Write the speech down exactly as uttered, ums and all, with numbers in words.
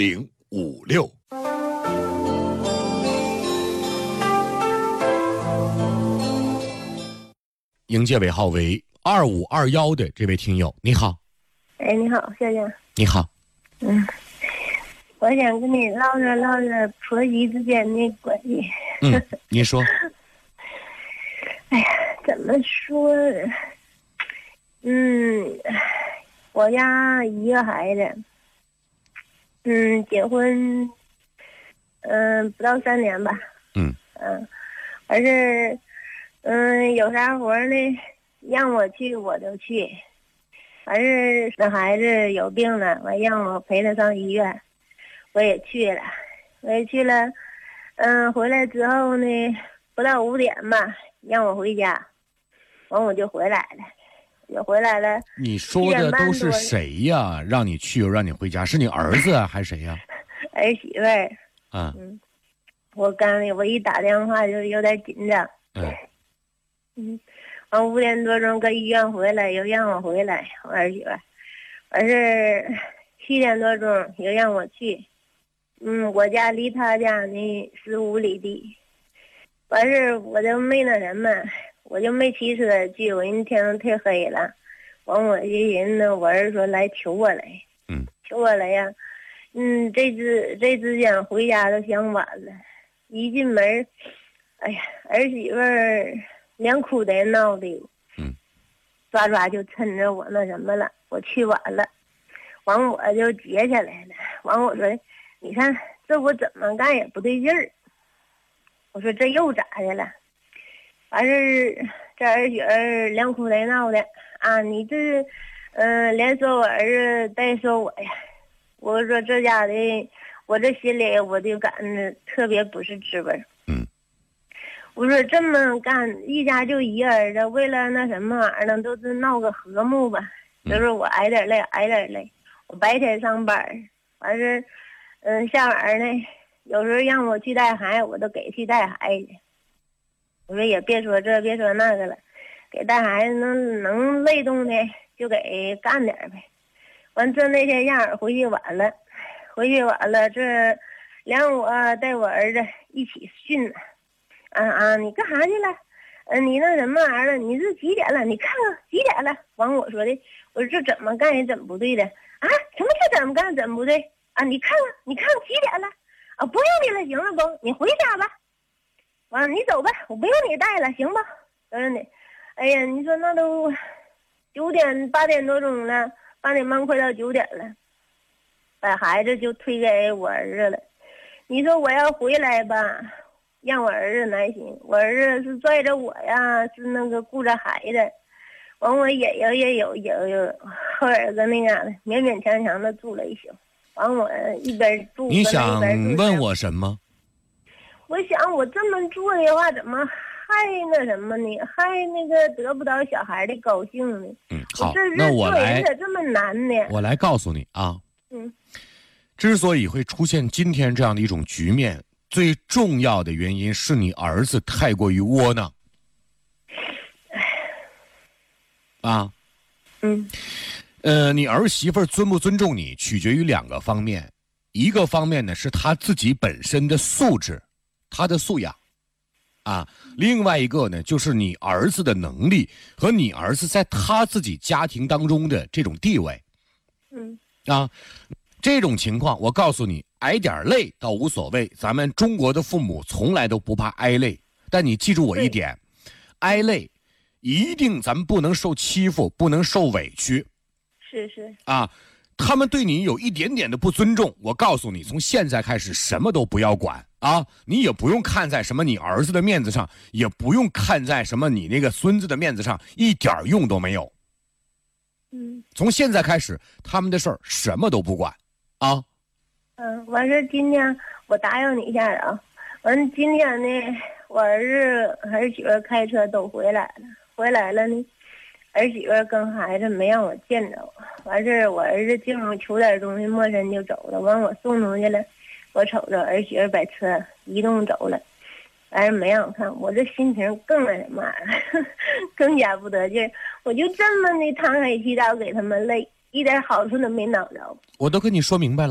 零五六。迎接尾号为二五二幺的这位听友，你好。 哎，你好，小江。 你好。 嗯，我想跟你唠着唠着婆媳之间的关系。 嗯，你说。 哎呀，怎么说呢？嗯，我家一个孩子，嗯，结婚，嗯、呃，不到三年吧。 嗯嗯，而是，嗯，有啥活呢，让我去我就去。完是那孩子有病了，完让我陪他上医院，我也去了，我也去了。嗯，回来之后呢，不到五点吧，让我回家，完我就回来了，就回来了。 你说的都是谁呀？让你去又让你回家，是你儿子啊，还是谁呀？ 儿媳妇儿。 啊， 嗯，我刚我一打电话就有点紧张。 嗯嗯。完五点多钟搁医院回来，又让我回来，我儿媳妇，完是七点多钟又让我去，嗯，我家离他家呢十五里地，完是我就没那什么，我就没骑车去，我因为天都忒黑了，完我一人呢，我儿子说来求我来， 嗯， 求我来呀，嗯，这之这之间回家都想晚了，一进门，哎呀，儿媳妇儿。连哭带闹的， 嗯， 抓抓就趁着我那什么了，我去晚了，完我就接下来了，完我说，你看这我怎么干也不对劲儿，我说这又咋的了？完事这儿媳妇连哭带闹的啊，你这，嗯、呃，连说我儿子带说我呀，我说这家的，我这心里我就感觉特别不是滋味。 嗯。 我说这么干，一家就一个儿子，为了那什么玩意儿呢，都是闹个和睦吧。就是我挨点累，挨点累。我白天上班，完事，嗯，下晚呢，有时候让我去带孩子，我都给去带孩子。我说也别说这，别说那个了，给带孩子能能累动的就给干点呗。完这那天让我回去晚了，回去晚了，这连我带我儿子一起训了。啊啊！你干啥去了？呃，你那什么玩意儿了？你是几点了？你看看几点了？完我说的，我说这怎么干也怎不对的啊？什么叫怎么干怎不对啊？你看看，你看看几点了？啊，不用你了，行了不？你回家吧。完了，你走吧，我不用你带了，行吧？嗯的，哎呀，你说那都九点八点多钟了，八点半快到九点了，把孩子就推给我儿子了。你说我要回来吧？让我儿子难行，我儿子是拽着我呀，是那个顾着孩子，完我也有也有有有后耳个那样的，勉勉强强的住了一宿，完我一边住。 你想问我什么？ 我想我这么做的话，怎么害那什么呢？害那个得不到小孩的高兴呢？ 嗯，好， 我这那我来， 咋这么难呢？ 我来告诉你啊， 嗯， 之所以会出现今天这样的一种局面。最重要的原因是你儿子太过于窝囊，啊， 嗯， 呃，你儿媳妇尊不尊重你，取决于两个方面，一个方面呢是他自己本身的素质，他的素养，啊，另外一个呢就是你儿子的能力和你儿子在他自己家庭当中的这种地位， 嗯， 啊。这种情况，我告诉你，挨点累倒无所谓。咱们中国的父母从来都不怕挨累，但你记住我一点，挨累一定咱们不能受欺负，不能受委屈。 是是啊，他们对你有一点点的不尊重，我告诉你，从现在开始什么都不要管啊！你也不用看在什么你儿子的面子上，也不用看在什么你那个孙子的面子上，一点用都没有。 嗯， 从现在开始，他们的事儿什么都不管。啊， 嗯，完事今天我打扰你一下啊。完今天呢，我儿子儿媳妇开车都回来了，回来了呢，儿媳妇跟孩子没让我见着。完事我儿子进屋求点东西，陌生就走了。完我送东西了，我瞅着儿媳妇把车移动走了，完事没让我看，我这心情更那什么了，更加不得劲儿。我就这么的趟黑气道给他们累，一点好处都没捞着。 我都跟你说明白了。